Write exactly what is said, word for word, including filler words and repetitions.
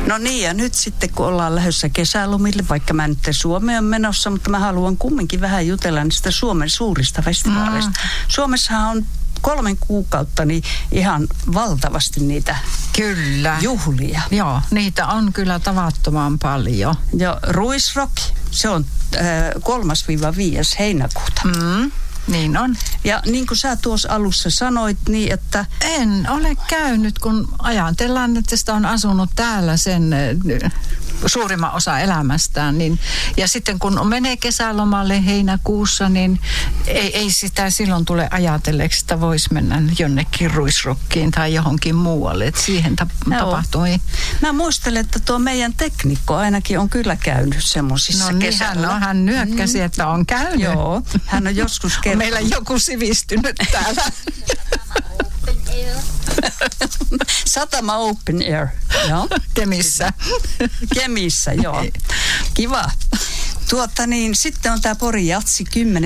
No niin, ja nyt sitten kun ollaan lähdössä kesälomille, vaikka mä nyt Suomeen menossa, mutta mä haluan kumminkin vähän jutella niistä Suomen suurista festivaaleista. Mm. Suomessahan on kolmen kuukautta niin ihan valtavasti niitä kyllä. juhlia. Joo, niitä on kyllä tavattoman paljon. Ja Ruisrock, se on äh, kolmas viides heinäkuuta. Mm. Niin on. Ja niin kuin sä tuossa alussa sanoit, niin että... En ole käynyt, kun ajatellaan, että sitä on asunut täällä sen suurimman osa elämästään. Niin, ja sitten kun menee kesälomalle heinäkuussa, niin ei, ei sitä silloin tule ajatelleeksi, että voisi mennä jonnekin Ruisrockiin tai johonkin muualle. Että siihen ta- tapahtui. Mä muistelen, että tuo meidän teknikko ainakin on kyllä käynyt semmoisissa no niin, kesällä. Hän, on, hän nyökkäsi, mm. että on käynyt. Joo, hän on joskus kertonut. Meillä joku sivistynyt täällä. Satama Open Air. Joo. Kemissä. Kemissä, joo. Kiva. Tuota niin, sitten on tämä Pori Jatsi kymmenen